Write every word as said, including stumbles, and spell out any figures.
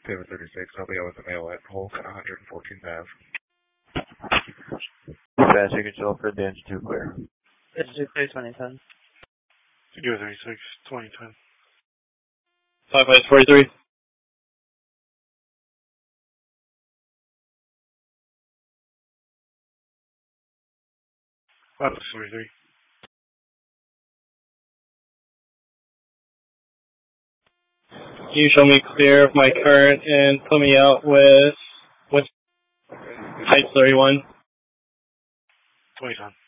Taylor thirty-six, I'll be out with the mail at Polk at one hundred fourteenth Avenue. Fast, you can show up for Dance two clear. Dance two clear, twenty ten. Go thirty-six, twenty ten. five minus forty-three. five minus forty-three. Can you show me clear of my current and put me out with what's height thirty-one? twenty ten.